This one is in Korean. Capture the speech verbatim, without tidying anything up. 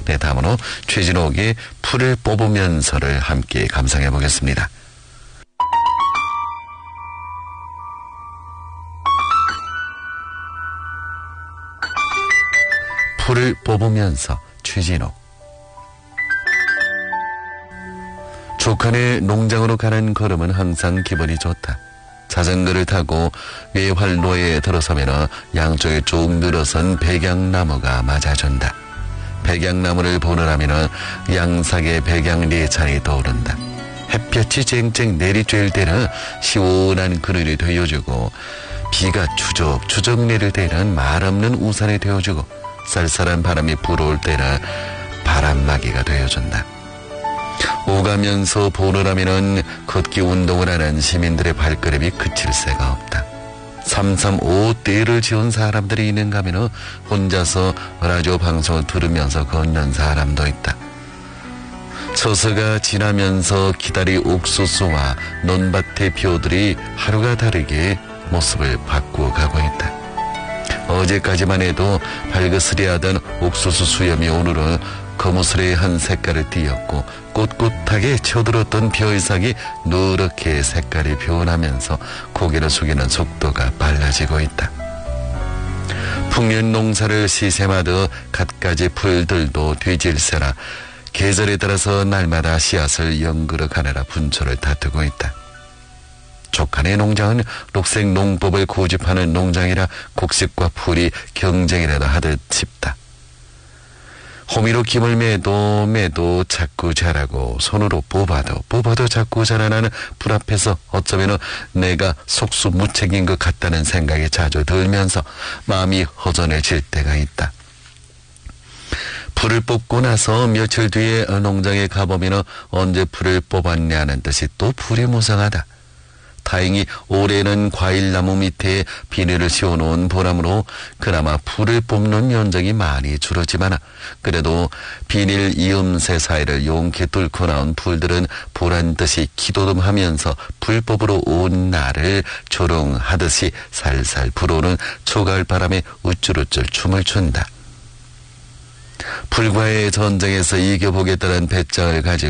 네, 다음으로 최진옥의 풀을 뽑으면서를 함께 감상해 보겠습니다. 풀을 뽑으면서 최진옥. 조칸의 농장으로 가는 걸음은 항상 기분이 좋다. 자전거를 타고 외활로에 들어서면 양쪽에 쭉 늘어선 백양나무가 맞아준다. 백양나무를 보느라면 양삭의 백양리찬이 떠오른다. 햇볕이 쨍쨍 내리쬐을 때는 시원한 그늘이 되어주고, 비가 추적추적 내릴 때는 말없는 우산이 되어주고, 쌀쌀한 바람이 불어올 때는 바람막이가 되어준다. 오가면서 보느라면은 걷기 운동을 하는 시민들의 발걸음이 그칠 새가 없다. 삼삼오오 떼를 지운 사람들이 있는가 하면 혼자서 라디오 방송을 들으면서 걷는 사람도 있다. 처서가 지나면서 기다리 옥수수와 논밭의 벼들이 하루가 다르게 모습을 바꾸어 가고 있다. 어제까지만 해도 발그스레하던 옥수수 수염이 오늘은 거무스레한 색깔을 띠었고, 꼿꼿하게 쳐들었던 벼이삭이 누렇게 색깔이 변하면서 고개를 숙이는 속도가 빨라지고 있다. 풍년 농사를 시샘하듯 갖가지 풀들도 뒤질세라 계절에 따라서 날마다 씨앗을 연그러 가느라 분초를 다투고 있다. 조칸의 농장은 녹색 농법을 고집하는 농장이라 곡식과 풀이 경쟁이라도 하듯 짚다. 호미로 김을 매도 매도 자꾸 자라고, 손으로 뽑아도 뽑아도 자꾸 자라나는 풀 앞에서 어쩌면 내가 속수무책인 것 같다는 생각이 자주 들면서 마음이 허전해질 때가 있다. 풀을 뽑고 나서 며칠 뒤에 농장에 가보면 언제 풀을 뽑았냐는 듯이 또 풀이 무성하다. 다행히 올해는 과일나무 밑에 비닐을 씌워놓은 보람으로 그나마 풀을 뽑는 면적이 많이 줄었지만, 그래도 비닐 이음새 사이를 용케 뚫고 나온 풀들은 보란듯이 기도듬하면서 풀 뽑으러 온 날을 조롱하듯이 살살 불어오는 초가을 바람에 우쭐우쭐 춤을 춘다. 풀과의 전쟁에서 이겨보겠다는 배짱을 가지고